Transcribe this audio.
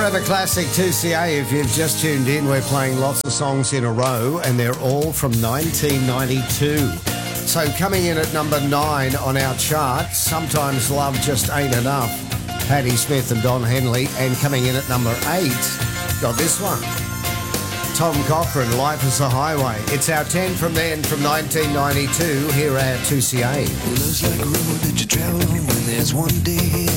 Forever Classic 2CA. If you've just tuned in, we're playing lots of songs in a row and they're all from 1992. So coming in at number 9 on our chart, Sometimes Love Just Ain't Enough, Patti Smith and Don Henley. And coming in at number 8, got this one, Tom Cochrane, Life is a Highway. It's our 10 from then, from 1992, here at 2CA. Love's like a road that you travel when there's one day